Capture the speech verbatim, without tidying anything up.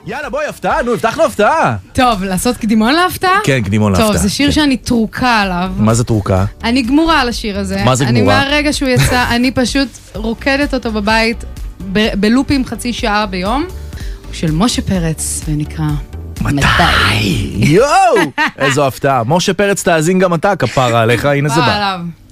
יאללה, בואי, הפתעה, נו, הבטחנו הפתעה. טוב, לעשות קדימון להפתעה? כן, קדימון להפתעה. טוב, זה שיר שאני טרוקה עליו. מה זה טרוקה? אני גמורה על השיר הזה. מה זה גמורה? אני מהרגע שהוא יצא, אני פשוט רוקדת אותו בבית, בלופים חצי שעה ביום, של משה פרץ, ונקרא... מתי? יואו! איזו הפתעה. משה פרץ תאזין גם אתה, כפרה עליך, הנה זה בא.